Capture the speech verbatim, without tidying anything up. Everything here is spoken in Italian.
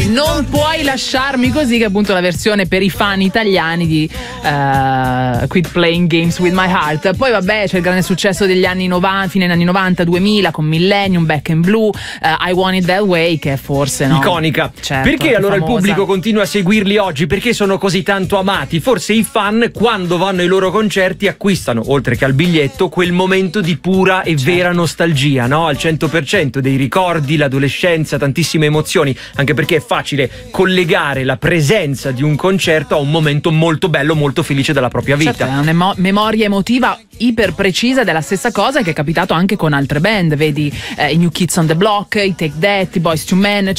Non puoi lasciarmi così, che è appunto la versione per i fan italiani di uh, Quit Playing Games With My Heart. Poi vabbè c'è il grande successo degli anni novanta, fine anni novanta, duemila con Millennium, Back in Blue, uh, I Want It That Way, che è forse no? iconica. Certo, perché allora famosa. Il pubblico continua a seguirli oggi? Perché sono così tanto amati? Forse i fan, quando vanno ai loro concerti, acquistano, oltre che al biglietto, quel momento di pura e certo. vera nostalgia, no? Al cento per cento dei ricordi, l'adolescenza, tantissime emozioni, anche perché è facile collegare la presenza di un concerto a un momento molto bello, molto felice della propria vita. Certo, è una emo- memoria emotiva iper precisa della stessa cosa che è capitato anche con altre band, vedi eh, i New Kids on the Block, i Take That, i Boyz two Men,